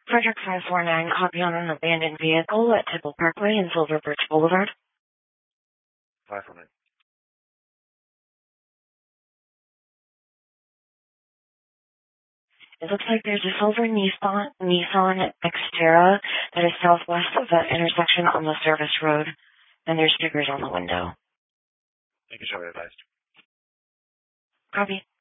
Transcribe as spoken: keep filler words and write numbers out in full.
Frederick five four nine, copy on an abandoned vehicle at Tipple Parkway and Silver Birch Boulevard. five four nine. It looks like there's a silver Nissan, Nissan Xterra that is southwest of that intersection on the service road, and there's stickers on the window. Thank you, shall be advised. Copy.